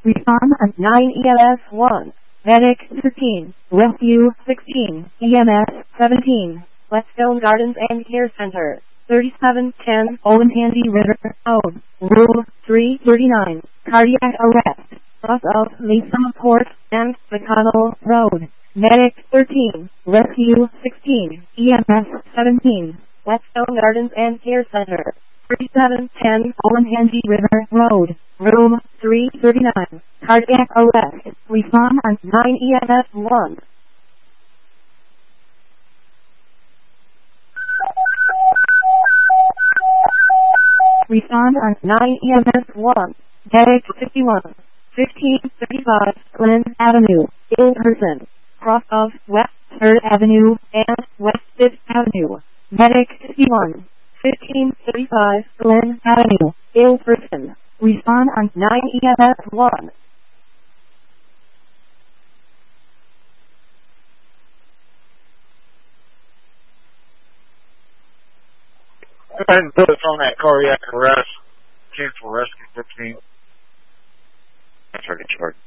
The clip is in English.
Respond on 9 EMS 1. Medic 13. Rescue 16. EMS 17. Whetstone Gardens and Care Center. 3710 Olentangy River Road. Room 339. Cardiac arrest. Cross of Mason Court and McConnell Road. Medic 13. Rescue 16. EMS 17. Whetstone Gardens and Care Center. 3710 Olentangy River Road. Room 339. Cardiac arrest. Respond on 9 EMS 1. Respond on 9 EMS 1. Medic 51. 1535 Glen Avenue. Ill person. Cross of West 3rd Avenue and West 5th Avenue. Medic 51. 1535 Glen Avenue. Ill person. Respond on 9 EMS 1. Go ahead and put us on that cardiac arrest. Cancel rescue 15. That's already charged.